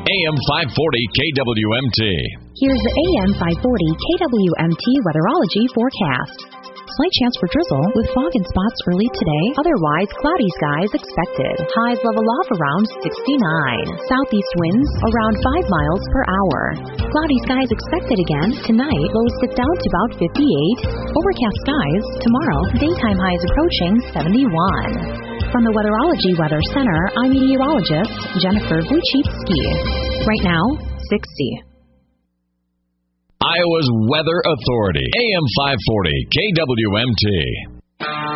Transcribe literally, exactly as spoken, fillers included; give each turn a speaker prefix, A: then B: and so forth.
A: A M five forty K W M T.
B: Here's the A M five forty K W M T weatherology forecast. Slight chance for drizzle with fog and spots early today. Otherwise, cloudy skies expected. Highs level off around sixty-nine. Southeast winds around five miles per hour. Cloudy skies expected again tonight. Lows dip down to about fifty-eight. Overcast skies tomorrow. Daytime highs approaching seventy-one. From the Weatherology Weather Center, I'm meteorologist Jennifer Wojcicki. Right now, sixty.
A: Iowa's Weather Authority, A M five forty K W M T.